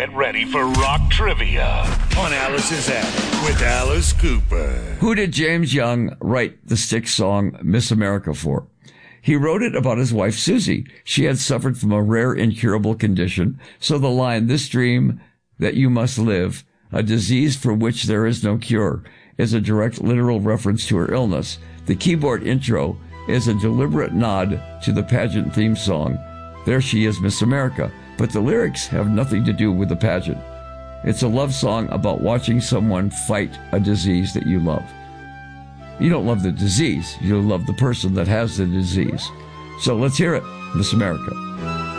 Get ready for rock trivia on Alice's Attic with Alice Cooper. Who did James Young write the Styx song Miss America for? He wrote it about his wife, Susie. She had suffered from a rare, incurable condition. So the line, "This dream that you must live, a disease for which there is no cure," is a direct literal reference to her illness. The keyboard intro is a deliberate nod to the pageant theme song, "There She Is, Miss America," but the lyrics have nothing to do with the pageant. It's a love song about watching someone fight a disease that you love. You don't love the disease, you love the person that has the disease. So let's hear it, Miss America.